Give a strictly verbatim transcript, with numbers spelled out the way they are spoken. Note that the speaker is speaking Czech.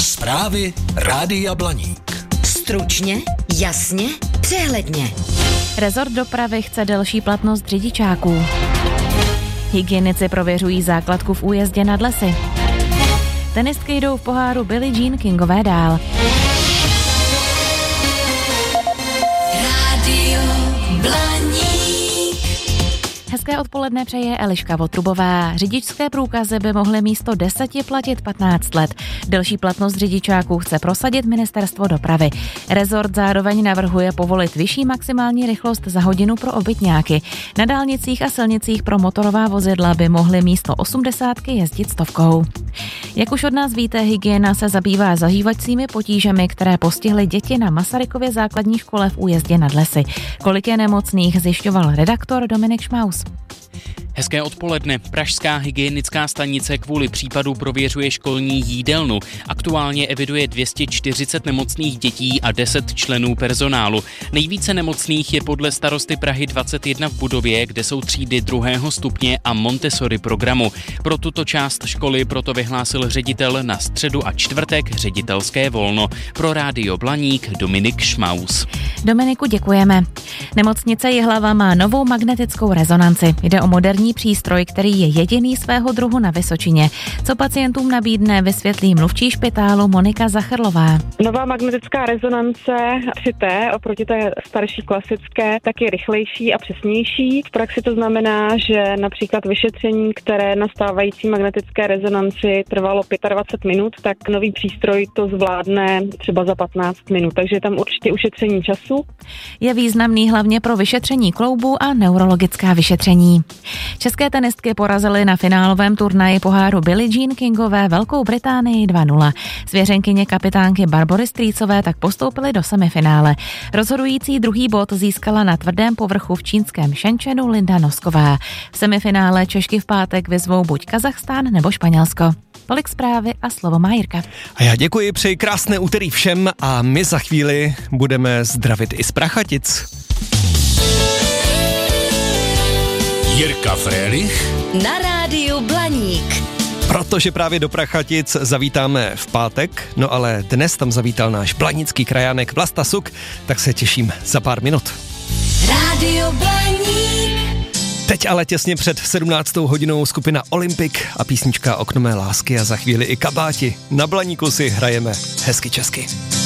Zprávy Rádia Blaník. Stručně, jasně, přehledně. Rezort dopravy chce delší platnost řidičáků. Hygienici prověřují základku v Újezdě nad Lesy. Tenistky jdou v poháru Billie Jean Kingové dál. Rádio Blaník. Hezké odpoledne přeje Eliška Votrubová. Řidičské průkazy by mohly místo deseti platit patnáct let. Delší platnost řidičáků chce prosadit Ministerstvo dopravy. Rezort zároveň navrhuje povolit vyšší maximální rychlost za hodinu pro obytňáky. Na dálnicích a silnicích pro motorová vozidla by mohly místo osmdesátky jezdit stovkou. Jak už od nás víte, hygiena se zabývá zažívacími potížemi, které postihly děti na Masarykově základní škole v Újezdě nad Lesy. Kolik je nemocných, zjišťoval redaktor Dominik Šmaus. Hezké odpoledne. Pražská hygienická stanice kvůli případu prověřuje školní jídelnu. Aktuálně eviduje dvě stě čtyřicet nemocných dětí a deset členů personálu. Nejvíce nemocných je podle starosty Prahy dvacet jedna v budově, kde jsou třídy druhého stupně a Montessori programu. Pro tuto část školy proto vyhlásil ředitel na středu a čtvrtek ředitelské volno. Pro Rádio Blaník Dominik Šmaus. Dominiku, děkujeme. Nemocnice Jihlava má novou magnetickou rezonanci. Jde o moderní přístroj, který je jediný svého druhu na Vysočině. Co pacientům nabídne, vysvětlí mluvčí špitálu Monika Zachrlová. Nová magnetická rezonance tři té oproti té starší klasické tak je rychlejší a přesnější. V praxi to znamená, že například vyšetření, které na stávající magnetické rezonanci trvalo dvacet pět minut, tak nový přístroj to zvládne třeba za patnáct minut, takže je tam určitě ušetření času. Je významný hlavně pro vyšetření kloubů a neurologická vyšetření. České tenistky porazily na finálovém turnaji poháru Billie Jean Kingové Velkou Británii dva nula. Svěřenkyně kapitánky Barbory Strýcové tak postoupily do semifinále. Rozhodující druhý bod získala na tvrdém povrchu v čínském Shenzhenu Linda Nosková. V semifinále Češky v pátek vyzvou buď Kazachstán nebo Španělsko. Tolik zprávy a slovo má Jirka. A já děkuji, přeji krásné úterý všem a my za chvíli budeme zdravit i z Prachatic. Jirka Frélich Na Rádiu Blaník. Protože právě do Prachatic zavítáme v pátek, no ale dnes tam zavítal náš blanický krajánek Vlasta Suk, tak se těším za pár minut. Rádio Blaník. Teď ale těsně před sedmnáctou hodinou skupina Olympic a písnička Okno mé lásky a za chvíli i Kabáti. Na Blaníku si hrajeme hezky česky.